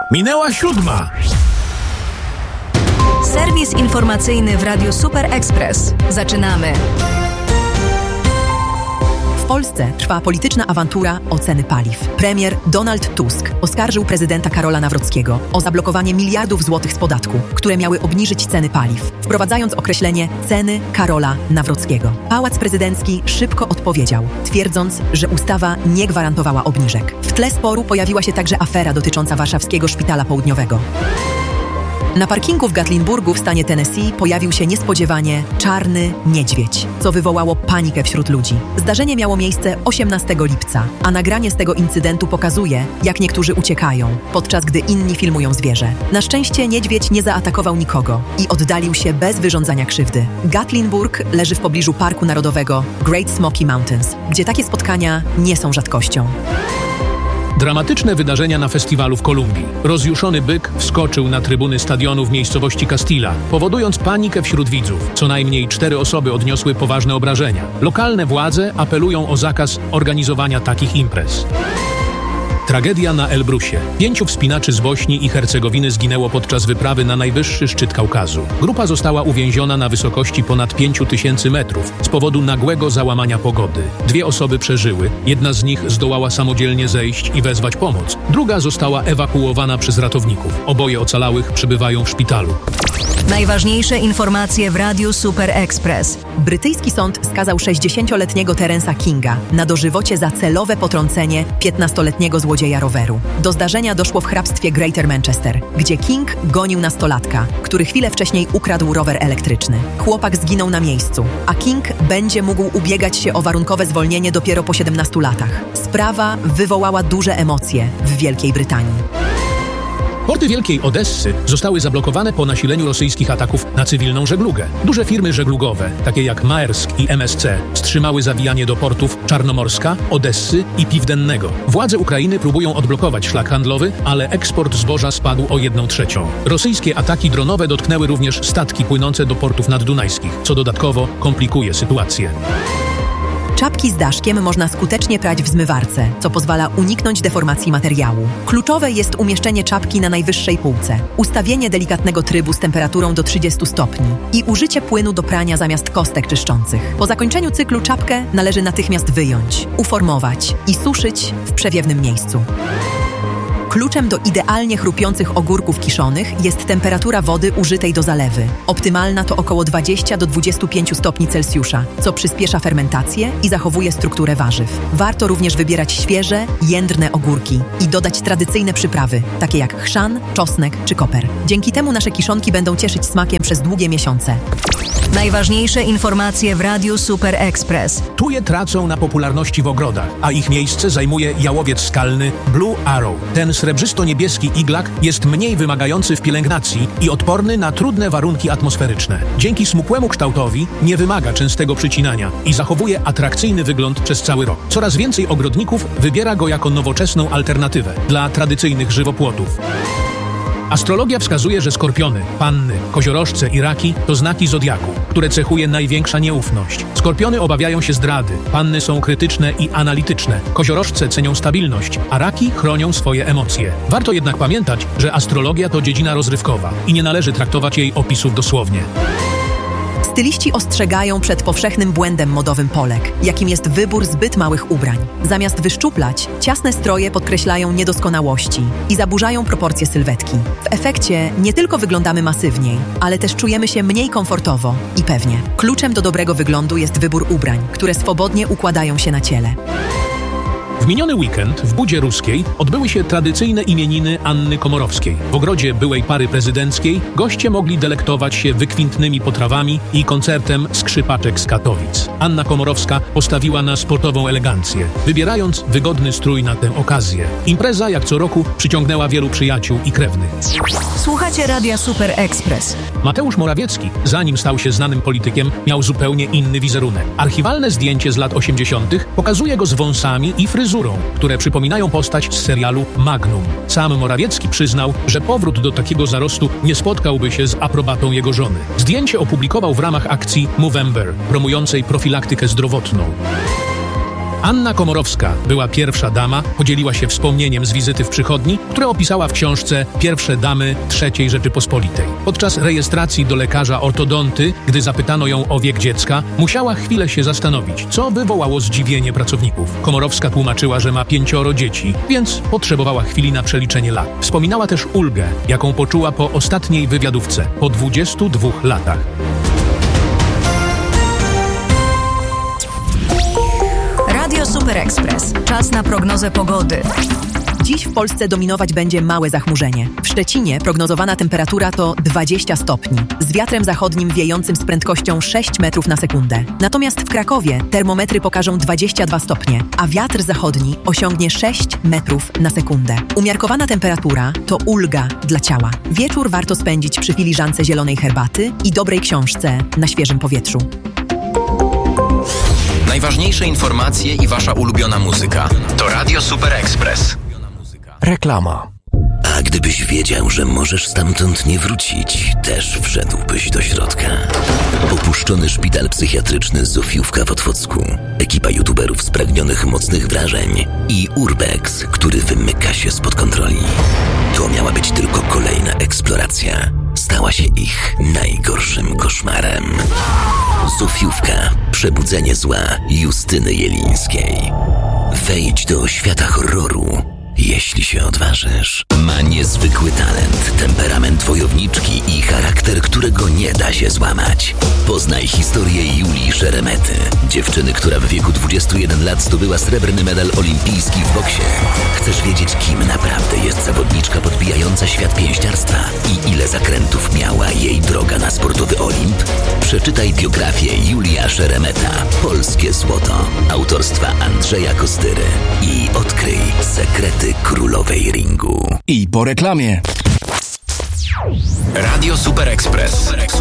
Minęła 7. Serwis informacyjny w Radiu Super Express. Zaczynamy. W Polsce trwa polityczna awantura o ceny paliw. Premier Donald Tusk oskarżył prezydenta Karola Nawrockiego o zablokowanie miliardów złotych z podatku, które miały obniżyć ceny paliw, wprowadzając określenie ceny Karola Nawrockiego. Pałac Prezydencki szybko odpowiedział, twierdząc, że ustawa nie gwarantowała obniżek. W tle sporu pojawiła się także afera dotycząca warszawskiego Szpitala Południowego. Na parkingu w Gatlinburgu w stanie Tennessee pojawił się niespodziewanie czarny niedźwiedź, co wywołało panikę wśród ludzi. Zdarzenie miało miejsce 18 lipca, a nagranie z tego incydentu pokazuje, jak niektórzy uciekają, podczas gdy inni filmują zwierzę. Na szczęście niedźwiedź nie zaatakował nikogo i oddalił się bez wyrządzania krzywdy. Gatlinburg leży w pobliżu Parku Narodowego Great Smoky Mountains, gdzie takie spotkania nie są rzadkością. Dramatyczne wydarzenia na festiwalu w Kolumbii. Rozjuszony byk wskoczył na trybuny stadionu w miejscowości Castilla, powodując panikę wśród widzów. Co najmniej 4 osoby odniosły poważne obrażenia. Lokalne władze apelują o zakaz organizowania takich imprez. Tragedia na Elbrusie. 5 wspinaczy z Bośni i Hercegowiny zginęło podczas wyprawy na najwyższy szczyt Kaukazu. Grupa została uwięziona na wysokości ponad 5000 metrów z powodu nagłego załamania pogody. 2 osoby przeżyły, jedna z nich zdołała samodzielnie zejść i wezwać pomoc. Druga została ewakuowana przez ratowników. Oboje ocalałych przebywają w szpitalu. Najważniejsze informacje w Radiu Super Express. Brytyjski sąd skazał 60-letniego Terensa Kinga na dożywocie za celowe potrącenie 15-letniego złodzieja roweru. Do zdarzenia doszło w hrabstwie Greater Manchester, gdzie King gonił nastolatka, który chwilę wcześniej ukradł rower elektryczny. Chłopak zginął na miejscu, a King będzie mógł ubiegać się o warunkowe zwolnienie dopiero po 17 latach. Sprawa wywołała duże emocje w Wielkiej Brytanii. Porty Wielkiej Odessy zostały zablokowane po nasileniu rosyjskich ataków na cywilną żeglugę. Duże firmy żeglugowe, takie jak Maersk i MSC, wstrzymały zawijanie do portów Czarnomorska, Odessy i Piwdennego. Władze Ukrainy próbują odblokować szlak handlowy, ale eksport zboża spadł o 1/3. Rosyjskie ataki dronowe dotknęły również statki płynące do portów naddunajskich, co dodatkowo komplikuje sytuację. Czapki z daszkiem można skutecznie prać w zmywarce, co pozwala uniknąć deformacji materiału. Kluczowe jest umieszczenie czapki na najwyższej półce, ustawienie delikatnego trybu z temperaturą do 30 stopni i użycie płynu do prania zamiast kostek czyszczących. Po zakończeniu cyklu czapkę należy natychmiast wyjąć, uformować i suszyć w przewiewnym miejscu. Kluczem do idealnie chrupiących ogórków kiszonych jest temperatura wody użytej do zalewy. Optymalna to około 20 do 25 stopni Celsjusza, co przyspiesza fermentację i zachowuje strukturę warzyw. Warto również wybierać świeże, jędrne ogórki i dodać tradycyjne przyprawy, takie jak chrzan, czosnek czy koper. Dzięki temu nasze kiszonki będą cieszyć smakiem przez długie miesiące. Najważniejsze informacje w Radiu Super Express. Tuje tracą na popularności w ogrodach, a ich miejsce zajmuje jałowiec skalny Blue Arrow. Ten srebrzysto-niebieski iglak jest mniej wymagający w pielęgnacji i odporny na trudne warunki atmosferyczne. Dzięki smukłemu kształtowi nie wymaga częstego przycinania i zachowuje atrakcyjny wygląd przez cały rok. Coraz więcej ogrodników wybiera go jako nowoczesną alternatywę dla tradycyjnych żywopłotów. Astrologia wskazuje, że skorpiony, panny, koziorożce i raki to znaki zodiaku, które cechuje największa nieufność. Skorpiony obawiają się zdrady, panny są krytyczne i analityczne, koziorożce cenią stabilność, a raki chronią swoje emocje. Warto jednak pamiętać, że astrologia to dziedzina rozrywkowa i nie należy traktować jej opisów dosłownie. Styliści ostrzegają przed powszechnym błędem modowym Polek, jakim jest wybór zbyt małych ubrań. Zamiast wyszczuplać, ciasne stroje podkreślają niedoskonałości i zaburzają proporcje sylwetki. W efekcie nie tylko wyglądamy masywniej, ale też czujemy się mniej komfortowo i pewnie. Kluczem do dobrego wyglądu jest wybór ubrań, które swobodnie układają się na ciele. W miniony weekend w Budzie Ruskiej odbyły się tradycyjne imieniny Anny Komorowskiej. W ogrodzie byłej pary prezydenckiej goście mogli delektować się wykwintnymi potrawami i koncertem skrzypaczek z Katowic. Anna Komorowska postawiła na sportową elegancję, wybierając wygodny strój na tę okazję. Impreza, jak co roku, przyciągnęła wielu przyjaciół i krewnych. Słuchacie Radia Super Express. Mateusz Morawiecki, zanim stał się znanym politykiem, miał zupełnie inny wizerunek. Archiwalne zdjęcie z lat 80. pokazuje go z wąsami i fryzurą, które przypominają postać z serialu Magnum. Sam Morawiecki przyznał, że powrót do takiego zarostu nie spotkałby się z aprobatą jego żony. Zdjęcie opublikował w ramach akcji Movember, promującej profilaktykę zdrowotną. Anna Komorowska była pierwsza dama, podzieliła się wspomnieniem z wizyty w przychodni, które opisała w książce Pierwsze damy III Rzeczypospolitej. Podczas rejestracji do lekarza ortodonty, gdy zapytano ją o wiek dziecka, musiała chwilę się zastanowić, co wywołało zdziwienie pracowników. Komorowska tłumaczyła, że ma 5 dzieci, więc potrzebowała chwili na przeliczenie lat. Wspominała też ulgę, jaką poczuła po ostatniej wywiadówce, po 22 latach. Radio Super Express. Czas na prognozę pogody. Dziś w Polsce dominować będzie małe zachmurzenie. W Szczecinie prognozowana temperatura to 20 stopni, z wiatrem zachodnim wiejącym z prędkością 6 metrów na sekundę. Natomiast w Krakowie termometry pokażą 22 stopnie, a wiatr zachodni osiągnie 6 metrów na sekundę. Umiarkowana temperatura to ulga dla ciała. Wieczór warto spędzić przy filiżance zielonej herbaty i dobrej książce na świeżym powietrzu. Najważniejsze informacje i wasza ulubiona muzyka to Radio Super Express. Reklama. A gdybyś wiedział, że możesz stamtąd nie wrócić, też wszedłbyś do środka. Opuszczony szpital psychiatryczny Zofiówka w Otwocku, ekipa youtuberów spragnionych mocnych wrażeń i Urbex, który wymyka się spod kontroli. To miała być tylko kolejna eksploracja. Stała się ich najgorszym koszmarem. Zofiówka. Przebudzenie zła Justyny Jelińskiej. Wejdź do świata horroru, jeśli się odważysz. Ma niezwykły talent, temperament wojowniczki i charakter, którego nie da się złamać. Poznaj historię Julii Szeremety, dziewczyny, która w wieku 21 lat zdobyła srebrny medal olimpijski w boksie. Chcesz wiedzieć, kim naprawdę jest zawodniczka podbijająca świat pięściarstwa i ile zakrętów miała jej droga na sportowy Olimp? Przeczytaj biografię Julia Szeremeta, Polskie Złoto, autorstwa Andrzeja Kostyry i odkryj sekrety królowej ringu. I po reklamie. Radio Super Express.